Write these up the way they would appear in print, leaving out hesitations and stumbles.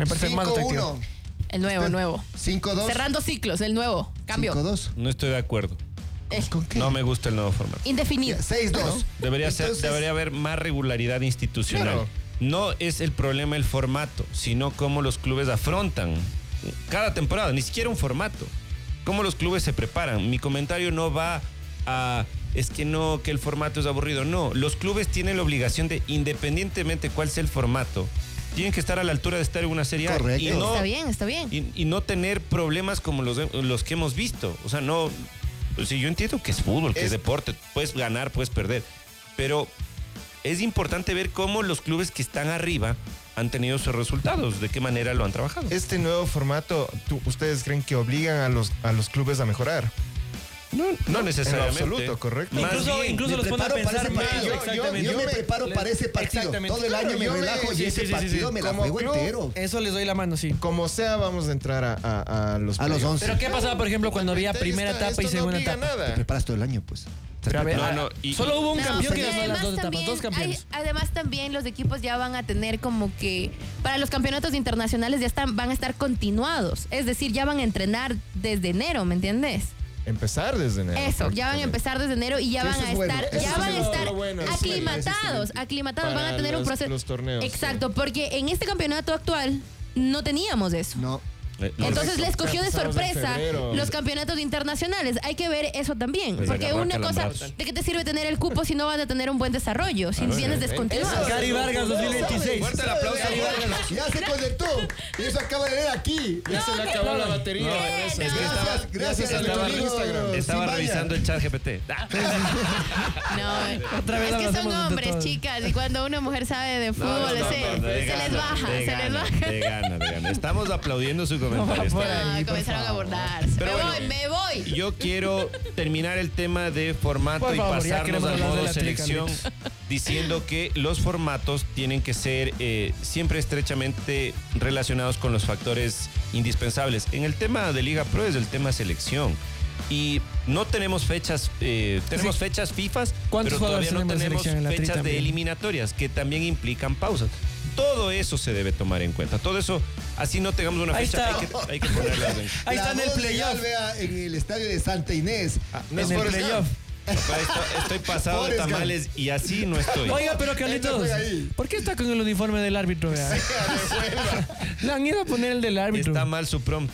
Me parece más atractivo. 5-1. El nuevo. 5-2. Cerrando ciclos, el nuevo. Cambio. 5-2. No estoy de acuerdo. ¿Con qué? No me gusta el nuevo formato. Indefinido. 6-2. Debería haber más regularidad institucional. Claro. No es el problema el formato, sino cómo los clubes afrontan cada temporada, ni siquiera un formato. Cómo los clubes se preparan. Mi comentario no va a... Es que no, que el formato es aburrido. No, los clubes tienen la obligación de, independientemente cuál sea el formato, tienen que estar a la altura de estar en una Serie A. Correcto. Y no, Está bien. y no tener problemas como los que hemos visto. O sea, no... Pues sí, yo entiendo que es fútbol, que es deporte. Puedes ganar, puedes perder. Pero es importante ver cómo los clubes que están arriba han tenido sus resultados, de qué manera lo han trabajado. Este nuevo formato, ¿ustedes creen que obligan a los clubes a mejorar? No necesariamente. En lo absoluto, correcto. Más bien, Incluso los pone a pensar más. Exactamente. Yo me preparo para ese partido. Exactamente. Todo el año me Yo relajo y ese partido me la Como juego club, entero. Eso les doy la mano, sí. Como sea, vamos a entrar a los A los playoffs. 11. Pero ¿qué pasaba, por ejemplo, cuando había primera etapa y segunda no etapa? Te nada. preparas todo el año, pues. Pero a ver, y- solo hubo un No, campeón que y ganó las además dos etapas, también dos campeones. además también los equipos ya van a tener como que para los campeonatos internacionales van a estar continuados, es decir, ya van a entrenar desde enero, ¿me entiendes? Empezar desde enero. Eso, ya van a empezar desde enero y ya Sí, van eso a es bueno. estar, Eso ya sí van a es estar lo bueno, sí, aclimatados, para van a tener un proceso. los torneos, Exacto, porque en este campeonato actual no teníamos eso. No. Entonces les cogió de Empezamos en sorpresa febrero. los campeonatos internacionales. Hay que ver eso también. Pues Porque agarró una cosa, calambrazos. ¿de qué te sirve tener el cupo si no vas a tener un buen desarrollo? Si vienes descontinuado. Cari Vargas 2026. Fuerte el aplauso. Ya se conectó. Y eso acaba de leer aquí. Ya se le acabó la batería. No, Eso. es que Gracias a estaba- nuestro amigo Estaba Simaya. revisando el chat GPT. No, Otra vez es que son hacemos entre hombres, todos. chicas, y cuando una mujer sabe de fútbol, se les baja, se les baja. De gana. Estamos aplaudiendo su comentario. por está bien. ahí. Comenzaron a abordarse. Pero bueno, me voy. Yo quiero terminar el tema de formato Por y favor, ya pasarnos queremos al hablar de modo la selección diciendo que los formatos tienen que ser siempre estrechamente relacionados con los factores indispensables. En el tema de Liga Pro es el tema selección. Y no tenemos fechas, tenemos fechas FIFAs, ¿Cuántos pero todavía jugadores no tenemos de tenemos selección en la tri fechas de también? eliminatorias que también implican pausas. Todo eso se debe tomar en cuenta. Todo eso, así no tengamos una Ahí fecha, está. hay que ponerla en Ahí está en el voz de playoff. Galvea en el estadio de Santa Inés. No es En el Forrest playoff. Papá, estoy pasado de Forrest Gump. tamales y así no estoy. Oiga, pero Carlitos, juega ahí. ¿por qué está con el uniforme del árbitro? Vea? Le han ido a poner el del árbitro. Está mal su prompt.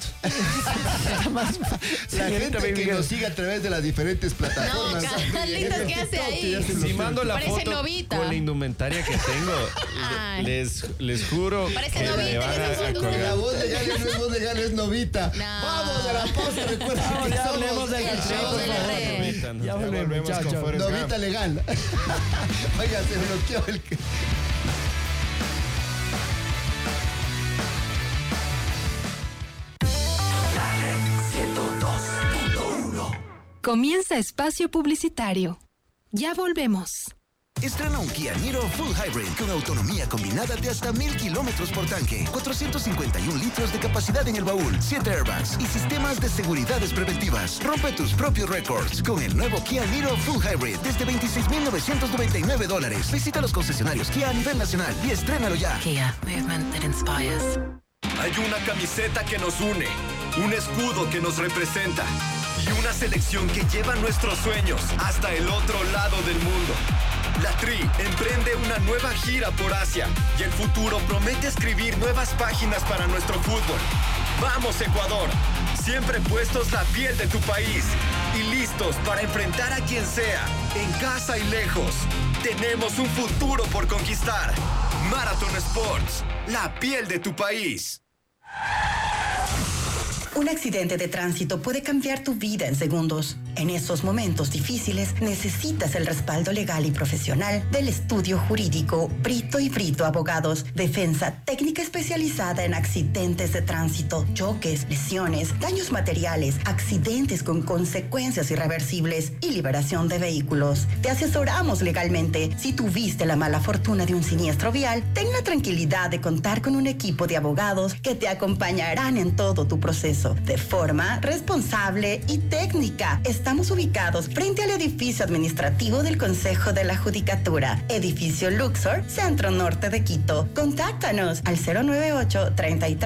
La gente que nos sigue a través de las diferentes No, plataformas. Carlitos, ¿qué hace ahí? Si mando la Parece foto novita. con la indumentaria que tengo, Ay. les juro Parece que novita me van en esa a foto. La colgar. voz de Gale no es voz de Gale, es novita. No. Vamos a la pausa, recuerda Vamos, que ya somos hablemos del el Gacheo, show por de la favor. red. Ya volvemos. Chao, con chao. Forrest Gump. Novita legal. Oiga, se bloqueó el... Comienza espacio publicitario. Ya volvemos. Estrena un Kia Niro Full Hybrid con autonomía combinada de hasta 1000 kilómetros por tanque, 451 litros de capacidad en el baúl, 7 airbags y sistemas de seguridades preventivas. Rompe tus propios récords con el nuevo Kia Niro Full Hybrid desde $26,999. Visita los concesionarios Kia a nivel nacional y estrénalo ya. Kia, movement that inspires. Hay una camiseta que nos une, un escudo que nos representa y una selección que lleva nuestros sueños hasta el otro lado del mundo. La Tri emprende una nueva gira por Asia y el futuro promete escribir nuevas páginas para nuestro fútbol. ¡Vamos, Ecuador! Siempre puestos la piel de tu país y listos para enfrentar a quien sea, en casa y lejos. Tenemos un futuro por conquistar. Marathon Sports, la piel de tu país. Un accidente de tránsito puede cambiar tu vida en segundos. En esos momentos difíciles necesitas el respaldo legal y profesional del estudio jurídico Brito y Brito Abogados. Defensa técnica especializada en accidentes de tránsito, choques, lesiones, daños materiales, accidentes con consecuencias irreversibles y liberación de vehículos. Te asesoramos legalmente. Si tuviste la mala fortuna de un siniestro vial, ten la tranquilidad de contar con un equipo de abogados que te acompañarán en todo tu proceso de forma responsable y técnica. Estamos Estamos ubicados frente al edificio administrativo del Consejo de la Judicatura, edificio Luxor, Centro Norte de Quito. Contáctanos al 098 33